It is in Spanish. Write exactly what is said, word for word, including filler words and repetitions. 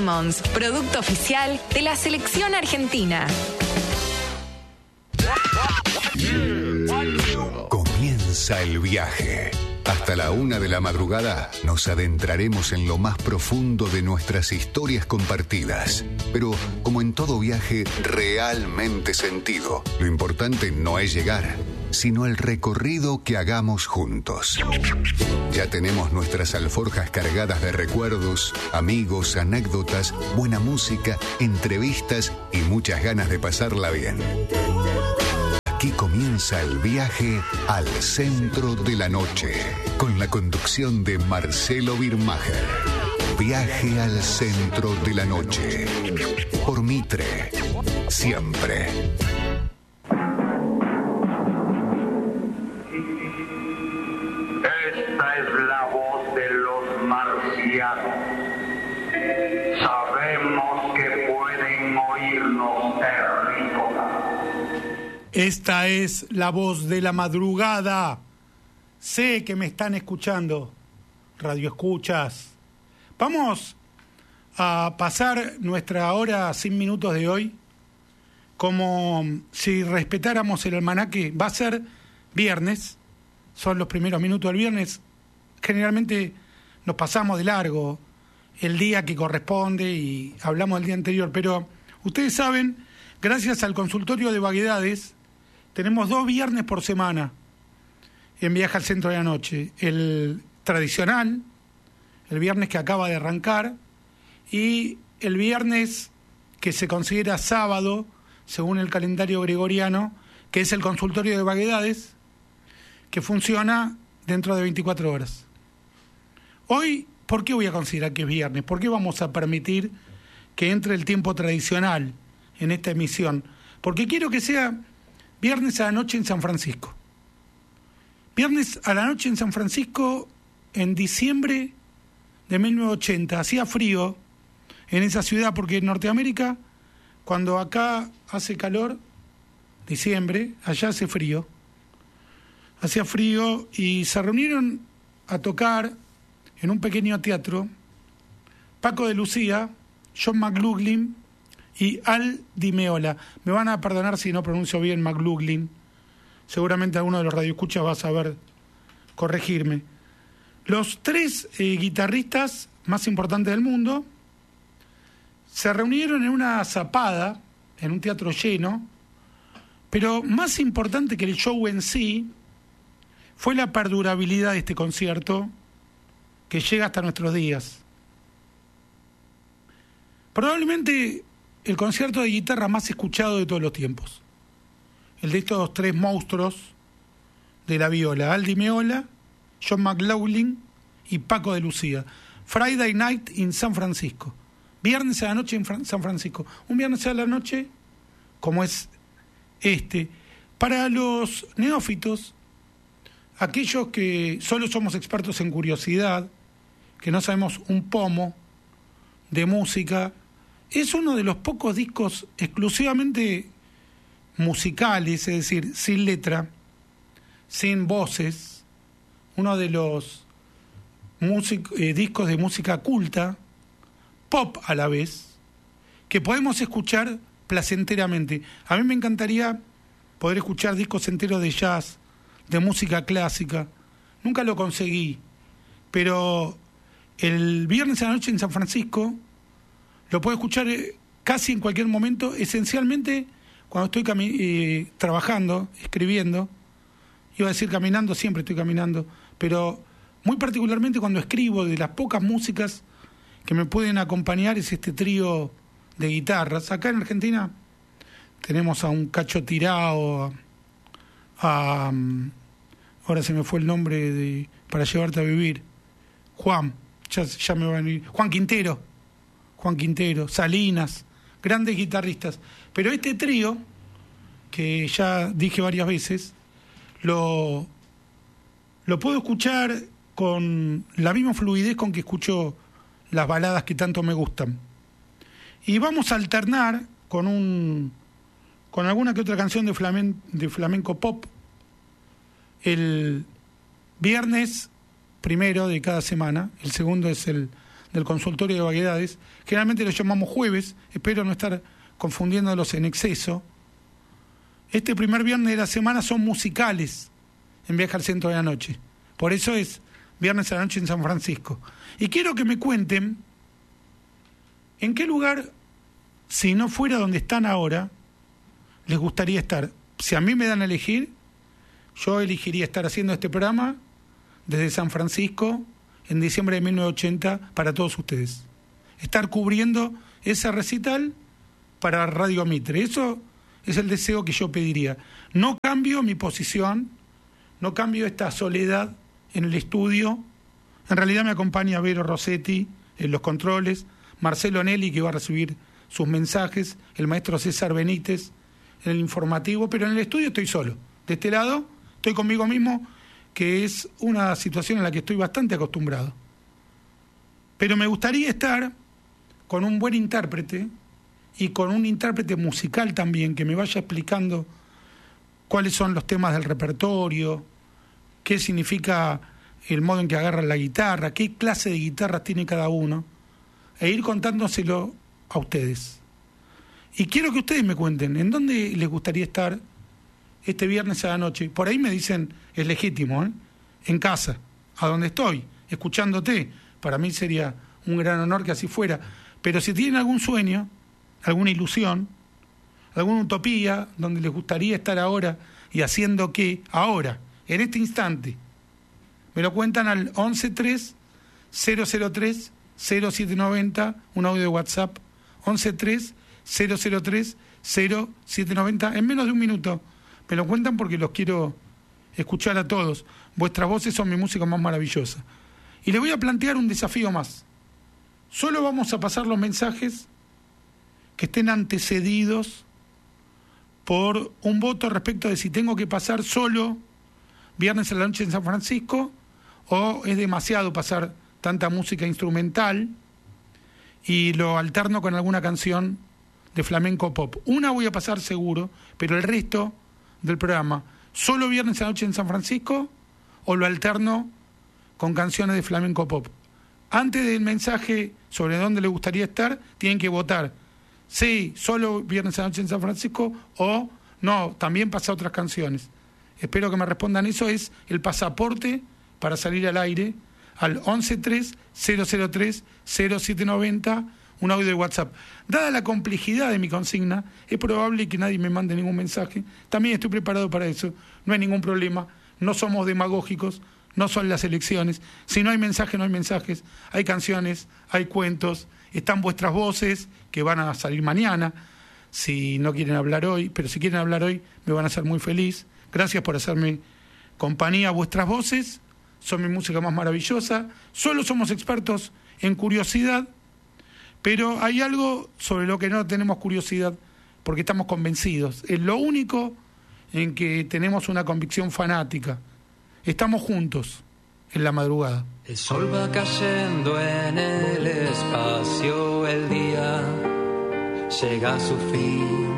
Lemons, producto oficial de la selección argentina. Comienza el viaje. Hasta la una de la madrugada nos adentraremos en lo más profundo de nuestras historias compartidas. Pero, como en todo viaje realmente sentido, lo importante no es llegar, sino el recorrido que hagamos juntos. Ya tenemos nuestras alforjas cargadas de recuerdos, amigos, anécdotas, buena música, entrevistas y muchas ganas de pasarla bien. Aquí comienza el viaje al centro de la noche, con la conducción de Marcelo Birmacher. Viaje al centro de la noche, por Mitre, siempre. Esta es la voz de los marcianos. Sabemos que pueden oírnos terrícolas. Esta es la voz de la madrugada. Sé que me están escuchando, radio escuchas. Vamos a pasar nuestra hora sin minutos de hoy como si respetáramos el almanaque. Va a ser viernes, son los primeros minutos del viernes. Generalmente nos pasamos de largo el día que corresponde y hablamos del día anterior, pero ustedes saben, gracias al consultorio de vaguedades, tenemos dos viernes por semana en Viaje al Centro de la Noche. El tradicional, el viernes que acaba de arrancar, y el viernes que se considera sábado, según el calendario gregoriano, que es el consultorio de vaguedades, que funciona dentro de veinticuatro horas. Hoy, ¿por qué voy a considerar que es viernes? ¿Por qué vamos a permitir que entre el tiempo tradicional en esta emisión? Porque quiero que sea viernes a la noche en San Francisco. Viernes a la noche en San Francisco en diciembre de mil novecientos ochenta. Hacía frío en esa ciudad porque en Norteamérica, cuando acá hace calor, diciembre, allá hace frío. Hacía frío y se reunieron a tocar en un pequeño teatro Paco de Lucía, John McLaughlin y Al Di Meola. Me van a perdonar si no pronuncio bien McLaughlin. Seguramente alguno de los radioescuchas va a saber corregirme. Los tres eh, guitarristas más importantes del mundo se reunieron en una zapada, en un teatro lleno, pero más importante que el show en sí fue la perdurabilidad de este concierto que llega hasta nuestros días. Probablemente el concierto de guitarra más escuchado de todos los tiempos. El de estos tres monstruos de la viola, Al Di Meola, John McLaughlin y Paco de Lucía. Friday Night in San Francisco. Viernes a la noche en Fran- San Francisco. Un viernes a la noche, como es este. Para los neófitos, aquellos que solo somos expertos en curiosidad, que no sabemos un pomo de música, es uno de los pocos discos exclusivamente musicales, es decir, sin letra, sin voces, uno de los music- eh, discos de música culta, pop a la vez, que podemos escuchar placenteramente. A mí me encantaría poder escuchar discos enteros de jazz, de música clásica. Nunca lo conseguí, pero el viernes a la noche en San Francisco lo puedo escuchar casi en cualquier momento, esencialmente cuando estoy cami- eh, trabajando, escribiendo. Iba a decir caminando, siempre estoy caminando, pero muy particularmente cuando escribo. De las pocas músicas que me pueden acompañar es este trío de guitarras. Acá en Argentina tenemos a un Cacho Tirao, a, a ahora se me fue el nombre de Para Llevarte a Vivir, Juan, ya, ya me va a venir, Juan Quintero, Juan Quintero, Salinas, grandes guitarristas. Pero este trío, que ya dije varias veces, lo, lo puedo escuchar con la misma fluidez con que escucho las baladas que tanto me gustan. Y vamos a alternar con un con alguna que otra canción de, flamen, de flamenco pop el viernes primero de cada semana. El segundo es el del consultorio de vaguedades. Generalmente lo llamamos jueves, espero no estar confundiéndolos en exceso. Este primer viernes de la semana son musicales en Viaje al Centro de la Noche. Por eso es Viernes a la Noche en San Francisco. Y quiero que me cuenten en qué lugar, si no fuera donde están ahora, les gustaría estar. Si a mí me dan a elegir, yo elegiría estar haciendo este programa desde San Francisco en diciembre de mil novecientos ochenta para todos ustedes. Estar cubriendo ese recital para Radio Mitre. Eso es el deseo que yo pediría. No cambio mi posición, no cambio esta soledad en el estudio. En realidad me acompaña Vero Rossetti en los controles, Marcelo Nelly, que va a recibir sus mensajes, el maestro César Benítez en el informativo, pero en el estudio estoy solo. De este lado estoy conmigo mismo, que es una situación en la que estoy bastante acostumbrado. Pero me gustaría estar con un buen intérprete y con un intérprete musical también, que me vaya explicando cuáles son los temas del repertorio, qué significa el modo en que agarran la guitarra, qué clase de guitarras tiene cada uno, e ir contándoselo a ustedes. Y quiero que ustedes me cuenten, ¿en dónde les gustaría estar este viernes a la noche? Por ahí me dicen, es legítimo, ¿eh? En casa, a donde estoy, escuchándote. Para mí sería un gran honor que así fuera. Pero si tienen algún sueño, alguna ilusión, alguna utopía, donde les gustaría estar ahora y haciendo qué, ahora, en este instante, me lo cuentan al once tres cero cero tres cero siete noventa, un audio de WhatsApp, once tres cero cero tres cero siete noventa, en menos de un minuto. Me lo cuentan porque los quiero escuchar a todos. Vuestras voces son mi música más maravillosa. Y les voy a plantear un desafío más. Solo vamos a pasar los mensajes que estén antecedidos por un voto respecto de si tengo que pasar solo Viernes a la Noche en San Francisco o es demasiado pasar tanta música instrumental y lo alterno con alguna canción de flamenco pop. Una voy a pasar seguro, pero el resto del programa, solo Viernes a la Noche en San Francisco o lo alterno con canciones de flamenco pop. Antes del mensaje sobre dónde les gustaría estar, tienen que votar. Sí, solo Viernes a la Noche en San Francisco o no, también pasa otras canciones. Espero que me respondan eso, es el pasaporte para salir al aire al once tres cero cero tres cero siete noventa, un audio de WhatsApp. Dada la complejidad de mi consigna, es probable que nadie me mande ningún mensaje. También estoy preparado para eso, no hay ningún problema, no somos demagógicos, no son las elecciones. Si no hay mensaje, no hay mensajes, hay canciones, hay cuentos, están vuestras voces que van a salir mañana, si no quieren hablar hoy, pero si quieren hablar hoy me van a hacer muy feliz. Gracias por hacerme compañía. Vuestras voces son mi música más maravillosa. Solo somos expertos en curiosidad, pero hay algo sobre lo que no tenemos curiosidad porque estamos convencidos. Es lo único en que tenemos una convicción fanática. Estamos juntos en la madrugada. El sol va cayendo en el espacio, el día llega a su fin.